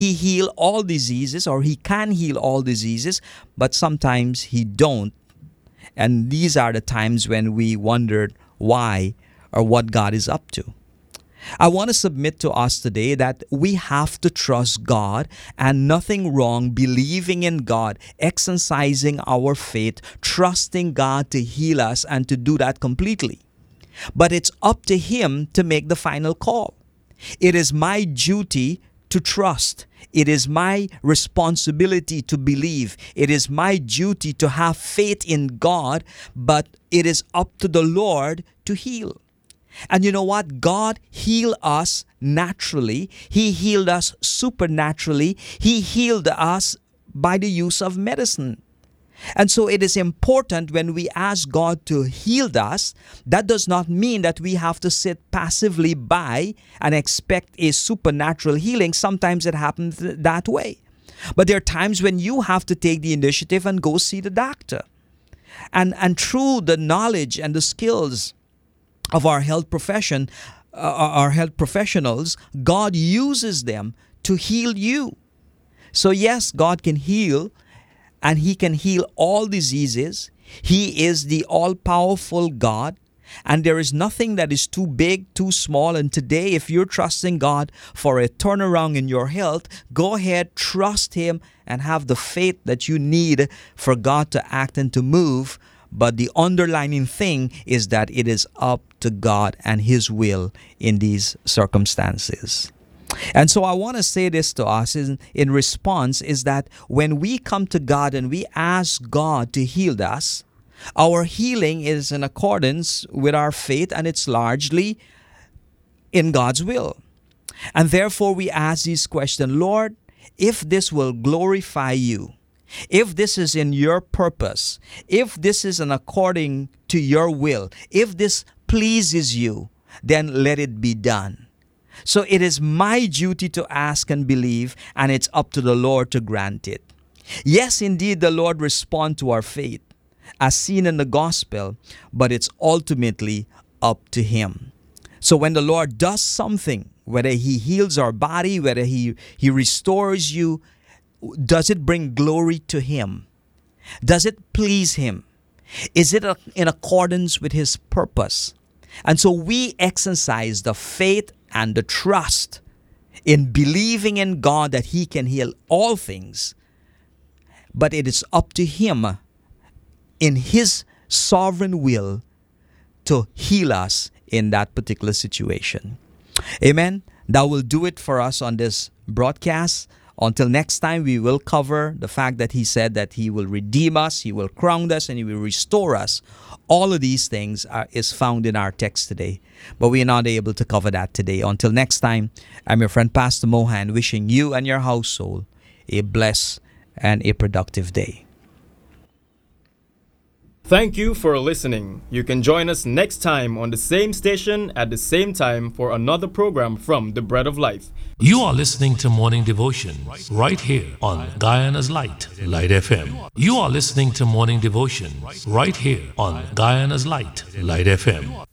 He heal all diseases, or he can heal all diseases, but sometimes he don't. And these are the times when we wondered why or what God is up to. I want to submit to us today that we have to trust God, and nothing wrong believing in God, exercising our faith, trusting God to heal us and to do that completely. But it's up to Him to make the final call. It is my duty to trust. It is my responsibility to believe. It is my duty to have faith in God, but it is up to the Lord to heal. And you know what? God healed us naturally. He healed us supernaturally. He healed us by the use of medicine. And so it is important when we ask God to heal us, that does not mean that we have to sit passively by and expect a supernatural healing. Sometimes it happens that way. But there are times when you have to take the initiative and go see the doctor. And through the knowledge and the skills of our health professionals, God uses them to heal you. So yes, God can heal, and He can heal all diseases. He is the all-powerful God, and there is nothing that is too big, too small. And today, if you're trusting God for a turnaround in your health, go ahead, trust Him, and have the faith that you need for God to act and to move. But the underlying thing is that it is up to God and His will in these circumstances. And so I want to say this to us in response, is that when we come to God and we ask God to heal us, our healing is in accordance with our faith, and it's largely in God's will. And therefore we ask this question: Lord, if this will glorify you, if this is in your purpose, if this is in according to your will, if this pleases you, then let it be done. So it is my duty to ask and believe, and it's up to the Lord to grant it. Yes, indeed, the Lord responds to our faith, as seen in the gospel, but it's ultimately up to Him. So when the Lord does something, whether He heals our body, whether He restores you, does it bring glory to Him? Does it please Him? Is it in accordance with His purpose? And so we exercise the faith and the trust in believing in God that He can heal all things. But it is up to Him in His sovereign will to heal us in that particular situation. Amen. That will do it for us on this broadcast. Until next time, we will cover the fact that He said that He will redeem us, He will crown us, and He will restore us. All of these things is found in our text today, but we are not able to cover that today. Until next time, I'm your friend Pastor Mohan, wishing you and your household a blessed and a productive day. Thank you for listening. You can join us next time on the same station at the same time for another program from the Bread of Life. You are listening to Morning Devotion right here on Guyana's Light, Light FM. You are listening to Morning Devotion right here on Guyana's Light, Light FM.